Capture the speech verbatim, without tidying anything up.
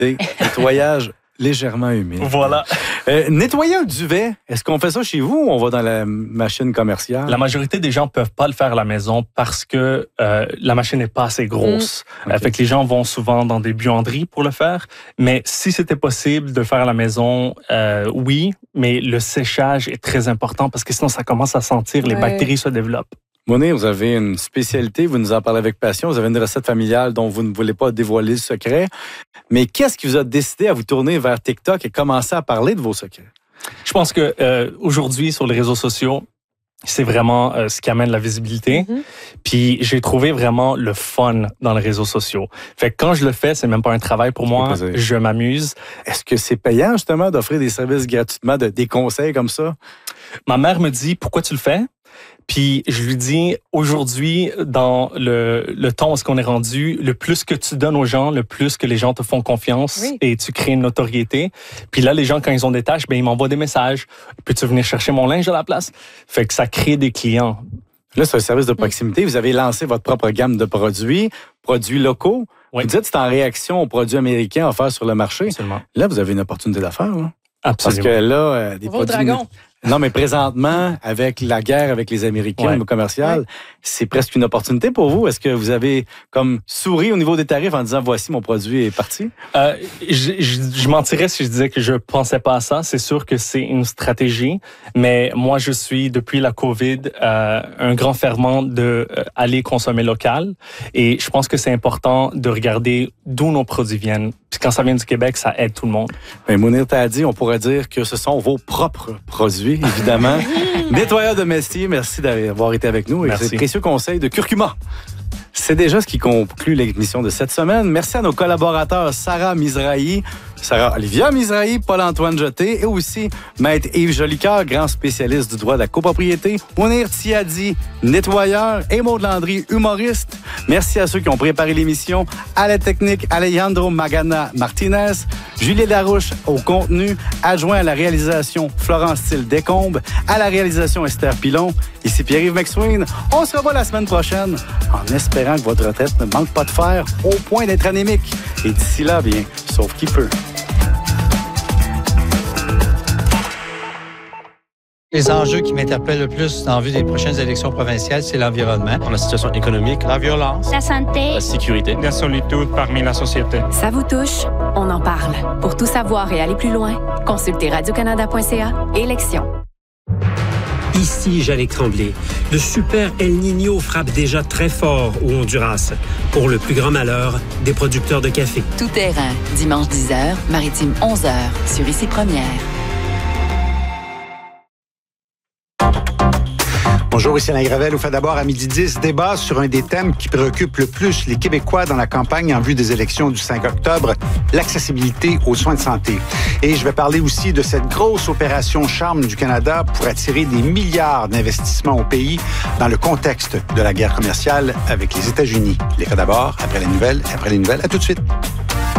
Des nettoyages légèrement humides. Voilà. Euh, nettoyer un duvet, est-ce qu'on fait ça chez vous ou on va dans la machine commerciale? La majorité des gens peuvent pas le faire à la maison parce que euh, la machine n'est pas assez grosse. Mmh. Okay. Euh, fait que les gens vont souvent dans des buanderies pour le faire. Mais si c'était possible de le faire à la maison, euh, oui, mais le séchage est très important parce que sinon ça commence à sentir, les ouais. bactéries se développent. Mounir, vous avez une spécialité, vous nous en parlez avec passion, vous avez une recette familiale dont vous ne voulez pas dévoiler le secret. Mais qu'est-ce qui vous a décidé à vous tourner vers TikTok et commencer à parler de vos secrets? Je pense que euh, aujourd'hui, sur les réseaux sociaux, c'est vraiment euh, ce qui amène la visibilité. Mm-hmm. Puis j'ai trouvé vraiment le fun dans les réseaux sociaux. Fait que quand je le fais, c'est même pas un travail pour moi, je m'amuse. Est-ce que c'est payant justement d'offrir des services gratuitement, de, des conseils comme ça? Ma mère me dit, pourquoi tu le fais? Puis je lui dis, aujourd'hui, dans le, le temps où est-ce qu'on est rendu, le plus que tu donnes aux gens, le plus que les gens te font confiance oui. et tu crées une notoriété. Puis là, les gens, quand ils ont des tâches, ben ils m'envoient des messages. Peux-tu venir chercher mon linge à la place? Fait que ça crée des clients. Là, c'est un service de proximité. Vous avez lancé votre propre gamme de produits, produits locaux. Oui. Vous dites que c'est en réaction aux produits américains offerts sur le marché. Absolument. Là, vous avez une opportunité d'affaires. Là. Absolument. Parce que là, euh, des Vos produits... dragons. Non, mais présentement, avec la guerre avec les Américains ouais. au niveau commercial, ouais. c'est presque une opportunité pour vous. Est-ce que vous avez comme souri au niveau des tarifs en disant « Voici, mon produit est parti euh, » Je, je, je mentirais si je disais que je pensais pas à ça. C'est sûr que c'est une stratégie, mais moi, je suis, depuis la COVID, euh, un grand fervent de euh, aller consommer local. Et je pense que c'est important de regarder d'où nos produits viennent. Puis quand ça vient du Québec, ça aide tout le monde. Bien, Mounir t'a dit, on pourrait dire que ce sont vos propres produits, évidemment. Nettoyeur domestique, merci d'avoir été avec nous. Merci. Et ces précieux conseils de curcuma. C'est déjà ce qui conclut l'émission de cette semaine. Merci à nos collaborateurs Sarah Mizrahi, Sarah Olivia Mizrahi, Paul-Antoine Jeté et aussi Maître Yves Jolicoeur, grand spécialiste du droit de la copropriété, Mounir Tiadi, nettoyeur, et Maud Landry, humoriste. Merci à ceux qui ont préparé l'émission, à la technique, Alejandro Magana Martinez, Julie Larouche au contenu, adjoint à la réalisation Florence Thiel Descombes, à la réalisation Esther Pilon. Ici Pierre-Yves McSween. On se revoit la semaine prochaine en espérant que votre retraite ne manque pas de fer au point d'être anémique. Et d'ici là, bien, sauf qui peut. Les enjeux qui m'interpellent le plus en vue des prochaines élections provinciales, c'est l'environnement. La situation économique, la violence, la santé, la sécurité, la solitude parmi la société. Ça vous touche? On en parle. Pour tout savoir et aller plus loin, consultez radio canada point c a. Élections. Ici Jannick Tremblay. Le super El Niño frappe déjà très fort au Honduras, pour le plus grand malheur des producteurs de café. Tout terrain, dimanche dix heures, maritime onze heures, sur Ici Première. Bonjour, ici Alain Gravel. Vous faites d'abord à midi dix débat sur un des thèmes qui préoccupe le plus les Québécois dans la campagne en vue des élections du cinq octobre, l'accessibilité aux soins de santé. Et je vais parler aussi de cette grosse opération Charme du Canada pour attirer des milliards d'investissements au pays dans le contexte de la guerre commerciale avec les États-Unis. Les faits d'abord, après les nouvelles, après les nouvelles. À tout de suite.